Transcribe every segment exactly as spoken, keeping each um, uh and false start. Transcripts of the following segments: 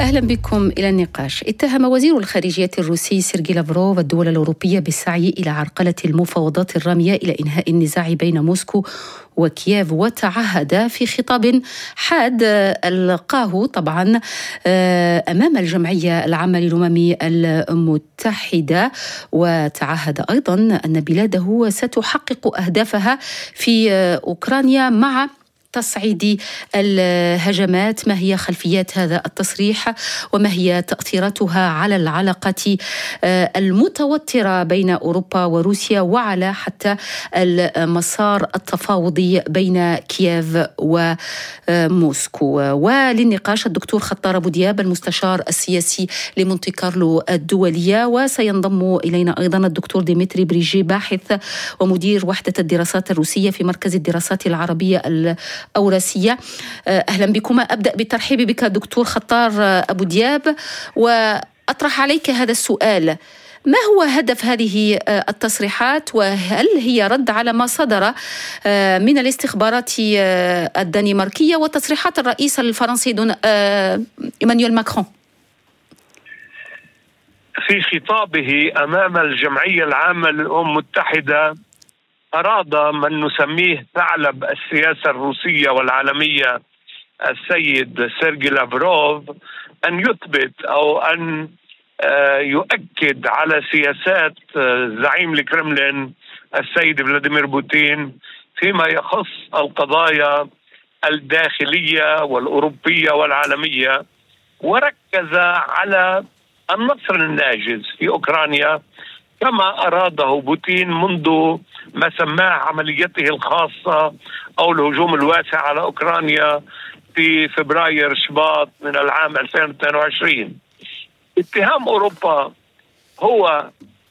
أهلا بكم إلى النقاش. اتهم وزير الخارجية الروسي سيرجي لافروف الدول الأوروبية بالسعي إلى عرقلة المفاوضات الرامية إلى إنهاء النزاع بين موسكو وكييف، وتعهد في خطاب حاد ألقاه طبعا أمام الجمعية العامة للأمم المتحدة، وتعهد أيضا أن بلاده ستحقق أهدافها في أوكرانيا مع تصعيد الهجمات. ما هي خلفيات هذا التصريح وما هي تأثيراتها على العلاقة المتوترة بين أوروبا وروسيا وعلى حتى المسار التفاوضي بين كييف وموسكو؟ وللنقاش الدكتور خطار أبو دياب المستشار السياسي لمونتي كارلو الدولية، وسينضم إلينا أيضا الدكتور ديمتري بريجي باحث ومدير وحدة الدراسات الروسية في مركز الدراسات العربية أوراسية. أهلا بكما. أبدأ بالترحيب بك دكتور خطار أبو دياب، وأطرح عليك هذا السؤال: ما هو هدف هذه التصريحات، وهل هي رد على ما صدر من الاستخبارات الدنماركية وتصريحات الرئيس الفرنسي دون إيمانويل ماكرون؟ في خطابه أمام الجمعية العامة للأمم المتحدة أراد من نسميه ثعلب السياسة الروسية والعالمية السيد سيرجي لافروف أن يثبت أو أن يؤكد على سياسات زعيم الكرملين السيد فلاديمير بوتين فيما يخص القضايا الداخلية والأوروبية والعالمية، وركز على النصر الناجز في أوكرانيا كما أراده بوتين منذ ما سماه عمليته الخاصة أو الهجوم الواسع على أوكرانيا في فبراير شباط من العام ألفين واثنين وعشرين. اتهام أوروبا هو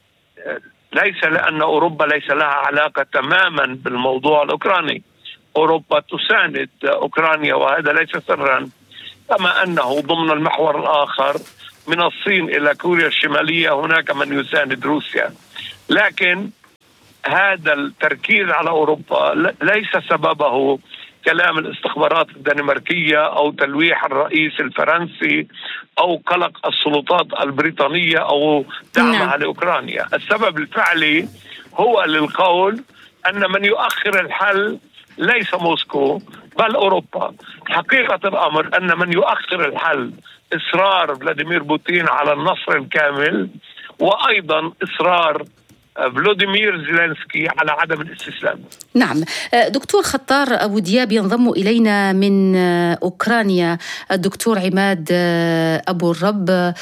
ليس لأن أوروبا ليس لها علاقة تماما بالموضوع الأوكراني. أوروبا تساند أوكرانيا وهذا ليس سرا، كما أنه ضمن المحور الآخر من الصين إلى كوريا الشمالية هناك من يساند روسيا. لكن هذا التركيز على أوروبا ليس سببه كلام الاستخبارات الدنماركية أو تلويح الرئيس الفرنسي أو قلق السلطات البريطانية أو دعمها لأوكرانيا. السبب الفعلي هو للقول أن من يؤخر الحل ليس موسكو بل أوروبا. حقيقة الأمر أن من يؤخر الحل إصرار فلاديمير بوتين على النصر الكامل، وأيضا إصرار فلاديمير زيلينسكي على عدم الاستسلام. نعم. دكتور خطار أبو دياب، ينضم إلينا من أوكرانيا الدكتور عماد أبو الرب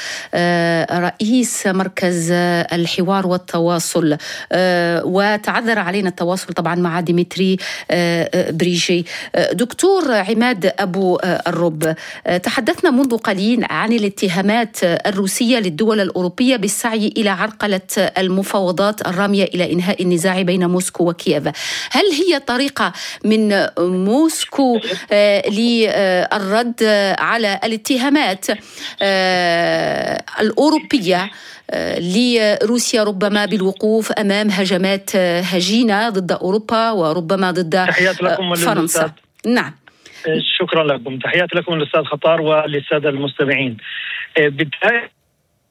رئيس مركز الحوار والتواصل، وتعذر علينا التواصل طبعا مع ديمتري بريجي. دكتور عماد أبو الرب، تحدثنا منذ قليل عن الاتهامات الروسية للدول الأوروبية بالسعي إلى عرقلة المفاوضات الرامية إلى إنهاء النزاع بين موسكو وكييف. هل هي طريقة من موسكو آه للرد على الاتهامات آه الأوروبية آه لروسيا ربما بالوقوف أمام هجمات هجينة ضد أوروبا وربما ضد فرنسا؟ نعم. شكرا لكم. تحياتي لكم الأستاذ خطار وللسادة المستمعين. بالبداية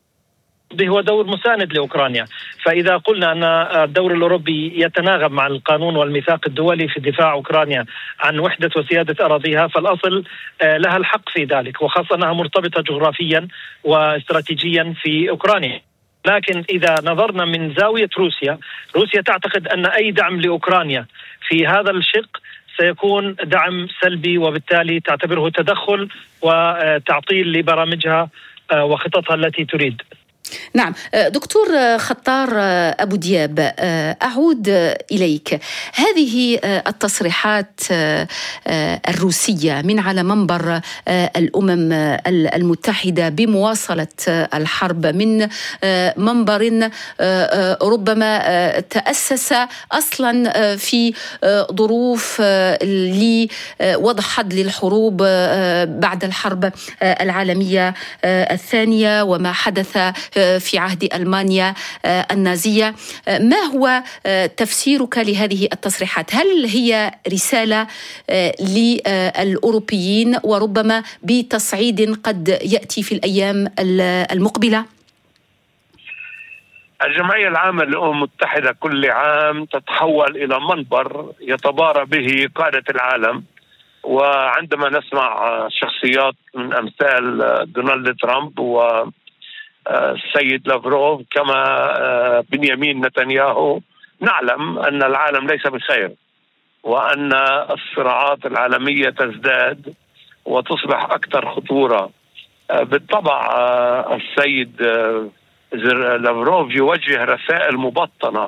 هو دور مساند لأوكرانيا، فإذا قلنا أن الدور الأوروبي يتناغم مع القانون والميثاق الدولي في دفاع أوكرانيا عن وحدة وسيادة أراضيها، فالأصل لها الحق في ذلك، وخاصة أنها مرتبطة جغرافيا واستراتيجيا في أوكرانيا. لكن إذا نظرنا من زاوية روسيا، روسيا تعتقد أن أي دعم لأوكرانيا في هذا الشق سيكون دعم سلبي، وبالتالي تعتبره تدخل وتعطيل لبرامجها وخططها التي تريد. نعم. دكتور خطار أبو دياب، أعود إليك. هذه التصريحات الروسية من على منبر الأمم المتحدة بمواصلة الحرب من منبر ربما تأسس أصلا في ظروف لوضع حد للحروب بعد الحرب العالمية الثانية وما حدث في عهد ألمانيا النازية. ما هو تفسيرك لهذه التصريحات؟ هل هي رسالة للأوروبيين وربما بتصعيد قد يأتي في الأيام المقبلة؟ الجمعية العامة للأمم المتحدة كل عام تتحول إلى منبر يتبارى به قادة العالم، وعندما نسمع شخصيات من أمثال دونالد ترامب والسيد لافروف كما بنيامين نتنياهو نعلم أن العالم ليس بخير، وأن الصراعات العالمية تزداد وتصبح أكثر خطورة. بالطبع السيد لافروف يوجه رسائل مبطنة،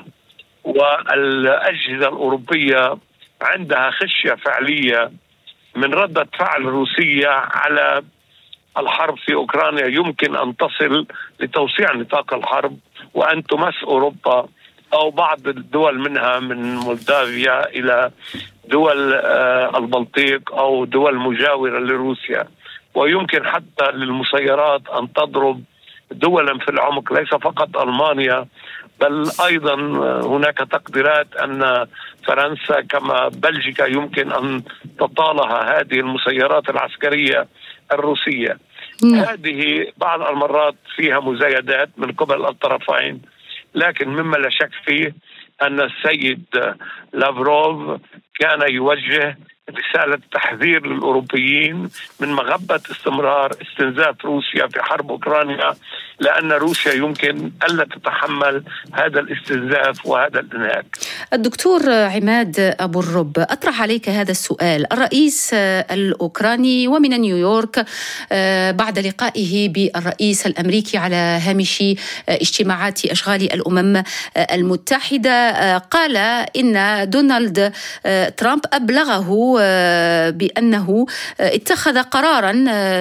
والأجهزة الأوروبية عندها خشية فعلية من ردة فعل روسية على الحرب في أوكرانيا يمكن أن تصل لتوسيع نطاق الحرب وأن تمس أوروبا أو بعض الدول منها من مولدافيا إلى دول البلطيق أو دول مجاورة لروسيا، ويمكن حتى للمسيرات أن تضرب دولا في العمق ليس فقط ألمانيا بل أيضا هناك تقديرات أن فرنسا كما بلجيكا يمكن أن تطالها هذه المسيرات العسكرية الروسية. م. هذه بعض المرات فيها مزايدات من قبل الطرفين، لكن مما لا شك فيه أن السيد لافروف كان يوجه رسالة تحذير للأوروبيين من مغبة استمرار استنزاف روسيا في حرب أوكرانيا، لأن روسيا يمكن ألا تتحمل هذا الاستنزاف وهذا الإنهاك. الدكتور عماد أبو الرب، أطرح عليك هذا السؤال. الرئيس الأوكراني ومن نيويورك بعد لقائه بالرئيس الأمريكي على هامش اجتماعات أشغال الأمم المتحدة قال إن دونالد ترامب أبلغه بأنه اتخذ قراراً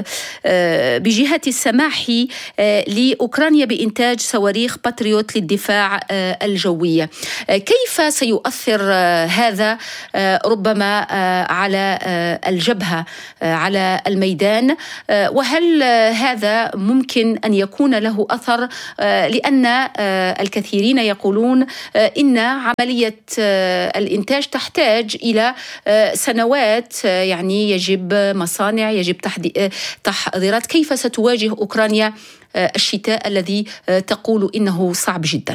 بجهة السماح لأوكرانيا بإنتاج صواريخ باتريوت للدفاع الجوي. كيف سيؤثر هذا ربما على الجبهة على الميدان، وهل هذا ممكن أن يكون له أثر؟ لأن الكثيرين يقولون إن عملية الإنتاج تحتاج إلى سنوات، يعني يجب مصانع، يجب تحضيرات. كيف ستواجه أوكرانيا الشتاء الذي تقول إنه صعب جدا؟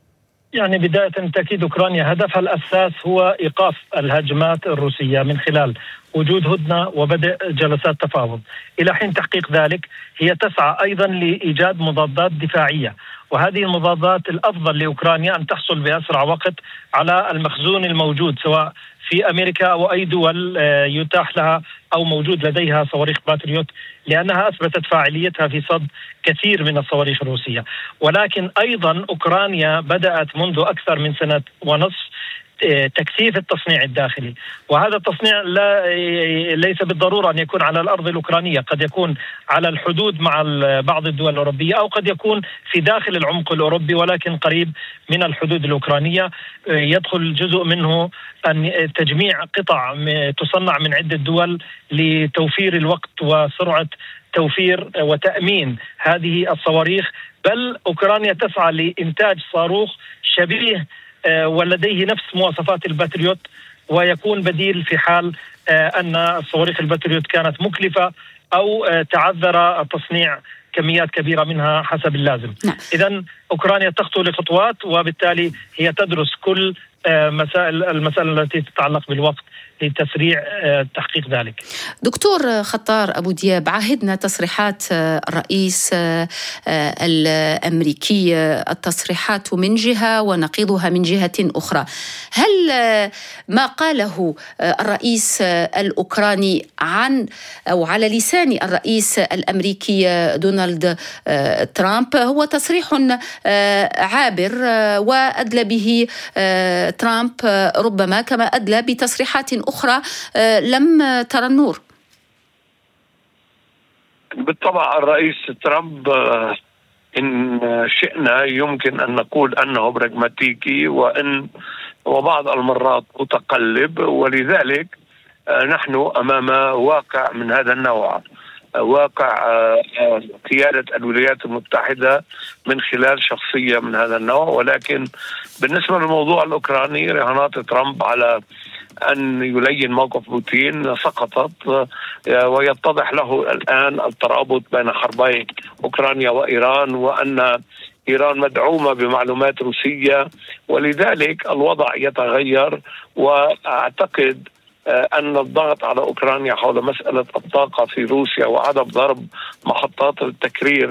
يعني بداية تأكيد أوكرانيا هدفها الأساس هو إيقاف الهجمات الروسية من خلال وجود هدنة وبدء جلسات تفاوض. إلى حين تحقيق ذلك هي تسعى أيضا لإيجاد مضادات دفاعية، وهذه المضادات الأفضل لأوكرانيا أن تحصل بأسرع وقت على المخزون الموجود سواء في أمريكا أو أي دول يتاح لها أو موجود لديها صواريخ باتريوت، لأنها أثبتت فاعليتها في صد كثير من الصواريخ الروسية. ولكن أيضا أوكرانيا بدأت منذ أكثر من سنة ونصف تكثيف التصنيع الداخلي، وهذا التصنيع لا ليس بالضرورة أن يكون على الأرض الأوكرانية، قد يكون على الحدود مع بعض الدول الأوروبية أو قد يكون في داخل العمق الأوروبي ولكن قريب من الحدود الأوكرانية. يدخل جزء منه أن تجميع قطع تصنع من عدة دول لتوفير الوقت وسرعة توفير وتأمين هذه الصواريخ، بل أوكرانيا تسعى لإنتاج صاروخ شبيه ولديه نفس مواصفات الباتريوت ويكون بديل في حال أن الصواريخ الباتريوت كانت مكلفة أو تعذر تصنيع كميات كبيرة منها حسب اللازم. إذن أوكرانيا تخطو لخطوات، وبالتالي هي تدرس كل مسائل المسألة التي تتعلق بالوقت لتسريع تحقيق ذلك. دكتور خطار أبو دياب، عهدنا تصريحات الرئيس الأمريكي، التصريحات من جهة ونقيضها من جهة أخرى. هل ما قاله الرئيس الأوكراني عن أو على لسان الرئيس الأمريكي دونالد ترامب هو تصريح عابر وأدلى به ترامب ربما كما أدلى بتصريحات أخرى لم ترى النور؟ بالطبع الرئيس ترامب إن شئنا يمكن أن نقول أنه براغماتيكي وإن وبعض المرات متقلب، ولذلك نحن أمام واقع من هذا النوع. واقع قيادة الولايات المتحدة من خلال شخصية من هذا النوع. ولكن بالنسبة للموضوع الأوكراني، رهانات ترامب على أن يلين موقف بوتين سقطت، ويتضح له الآن الترابط بين حربي أوكرانيا وإيران، وأن إيران مدعومة بمعلومات روسية، ولذلك الوضع يتغير. وأعتقد أن الضغط على أوكرانيا حول مسألة الطاقة في روسيا وعدم ضرب محطات التكرير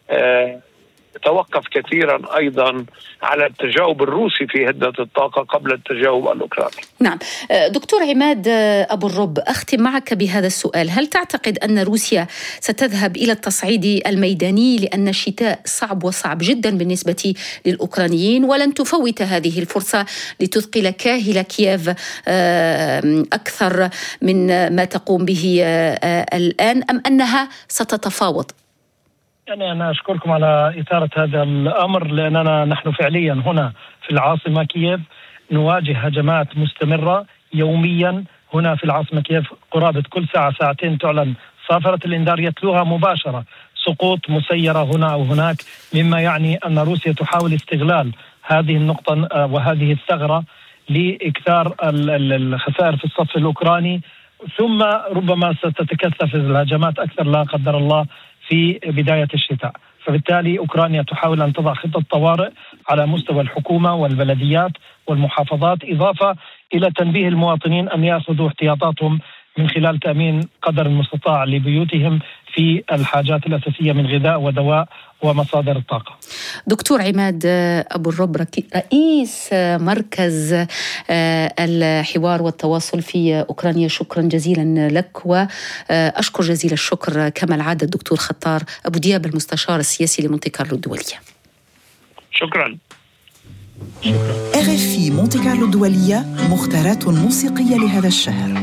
توقف كثيرا أيضا على التجاوب الروسي في هدنة الطاقة قبل التجاوب الأوكراني. نعم دكتور عماد أبو الرب، أختم معك بهذا السؤال. هل تعتقد أن روسيا ستذهب إلى التصعيد الميداني، لأن الشتاء صعب وصعب جدا بالنسبة للأوكرانيين، ولن تفوت هذه الفرصة لتثقل كاهل كييف أكثر من ما تقوم به الآن، أم أنها ستتفاوض؟ يعني أنا أشكركم على إثارة هذا الأمر، لأننا نحن فعليا هنا في العاصمة كييف نواجه هجمات مستمرة يوميا. هنا في العاصمة كييف قرابة كل ساعة ساعتين تعلن صافرة الإنذار يتلوها مباشرة سقوط مسيرة هنا أو هناك، مما يعني أن روسيا تحاول استغلال هذه النقطة وهذه الثغرة لإكثار الخسائر في الصف الأوكراني، ثم ربما ستتكثف الهجمات أكثر لا قدر الله في بداية الشتاء. فبالتالي أوكرانيا تحاول أن تضع خطة طوارئ على مستوى الحكومة والبلديات والمحافظات، إضافة إلى تنبيه المواطنين أن يأخذوا احتياطاتهم من خلال تأمين قدر المستطاع لبيوتهم في الحاجات الأساسية من غذاء ودواء ومصادر الطاقة. دكتور عماد أبو الرب، رئيس مركز الحوار والتواصل في أوكرانيا، شكرا جزيلا لك، وأشكر جزيل الشكر كما العادة الدكتور خطار أبو دياب المستشار السياسي لمونتي كارلو الدولية. شكرا. آر إف إي مونتي كارلو الدولية، مختارات موسيقية لهذا الشهر.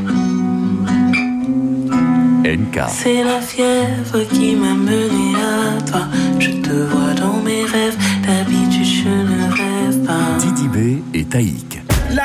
C'est la fièvre qui m'a mené à toi. Je te vois dans mes rêves, d'habitude je ne rêve pas. Didi B et Taïk.